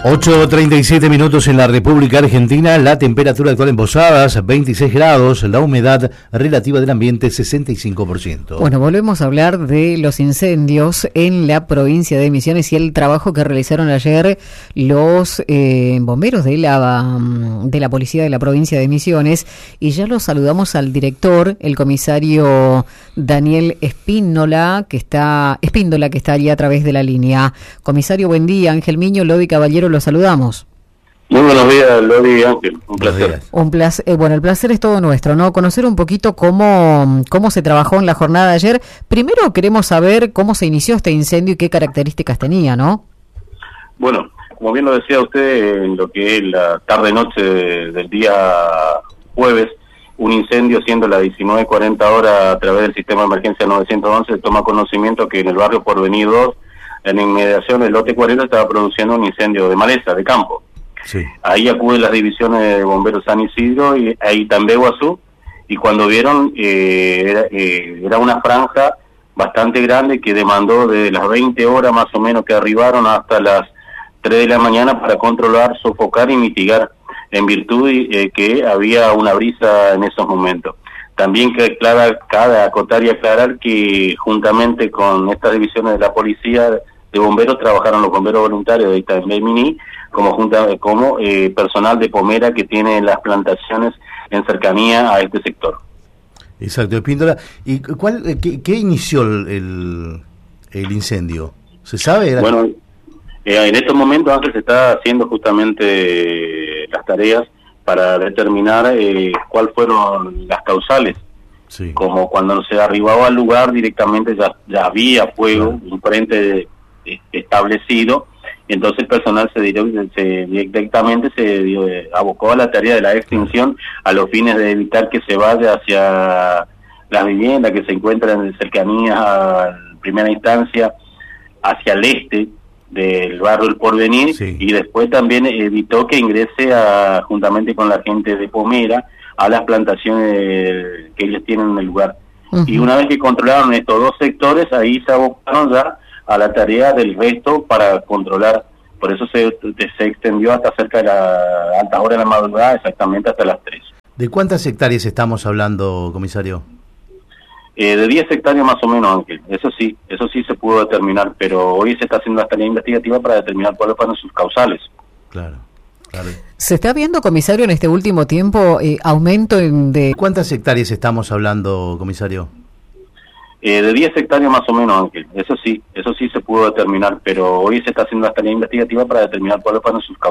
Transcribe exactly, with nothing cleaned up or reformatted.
ocho treinta y siete minutos en la República Argentina, la temperatura actual en Posadas, veintiséis grados, la humedad relativa del ambiente, sesenta y cinco por ciento. Bueno, volvemos a hablar de los incendios en la provincia de Misiones y el trabajo que realizaron ayer los eh, bomberos de la, de la policía de la provincia de Misiones, y ya los saludamos al director, el comisario Daniel Espíndola, que está, Espíndola, que está allí a través de la línea. Comisario, buen día. Ángel Miño, Lodi Caballero, los saludamos. Muy buenos días, Lodi y Ángel, un placer. Un placer, eh, bueno, el placer es todo nuestro, ¿no? Conocer un poquito cómo, cómo se trabajó en la jornada de ayer. Primero queremos saber cómo se inició este incendio y qué características tenía, ¿no? Bueno, como bien lo decía usted, en lo que es la tarde-noche del día jueves, un incendio siendo las diecinueve cuarenta horas a través del sistema de emergencia novecientos once, toma conocimiento que en el barrio Porvenir dos, en inmediación del lote cuarenta, estaba produciendo un incendio de maleza, de campo. Sí. Ahí acuden las divisiones de bomberos San Isidro y ahí también Guazú, y cuando vieron eh, era, eh, era una franja bastante grande que demandó desde las veinte horas más o menos que arribaron hasta las tres de la mañana para controlar, sofocar y mitigar, en virtud de eh, que había una brisa en esos momentos. También que aclara, cada acotar y aclarar que juntamente con estas divisiones de la policía de bomberos trabajaron los bomberos voluntarios de Itambemini como junta como eh, personal de Pomera que tiene las plantaciones en cercanía a este sector. Exacto, Espíndola. ¿Y cuál, qué, qué inició el, el, el incendio? ¿Se sabe? Era... Bueno, eh, en estos momentos, Ángel, se está haciendo justamente las tareas para determinar eh, cuáles fueron las causales. Sí. Como cuando se arribaba al lugar directamente ya, ya había fuego, sí. Un frente eh, establecido, entonces el personal se, dio, se directamente se dio, eh, abocó a la tarea de la extinción a los fines de evitar que se vaya hacia las viviendas que se encuentran en cercanías a primera instancia hacia el este del barrio El Porvenir, sí. Y después también evitó que ingrese a, juntamente con la gente de Pomera a las plantaciones que ellos tienen en el lugar. Uh-huh. Y una vez que controlaron estos dos sectores, ahí se abocaron ya a la tarea del resto para controlar. Por eso se, se extendió hasta cerca de la altas horas de la madrugada, exactamente hasta las tres. ¿De cuántas hectáreas estamos hablando, comisario? Eh, de diez hectáreas más o menos, Ángel. Eso sí, eso sí se pudo determinar, pero hoy se está haciendo la tarea investigativa para determinar cuáles fueron sus causales. Claro, claro. ¿Se está viendo, comisario, en este último tiempo eh, aumento en de... ¿Cuántas hectáreas estamos hablando, comisario? Eh, de diez hectáreas más o menos, Ángel. Eso sí, eso sí se pudo determinar, pero hoy se está haciendo la tarea investigativa para determinar cuáles fueron sus causales.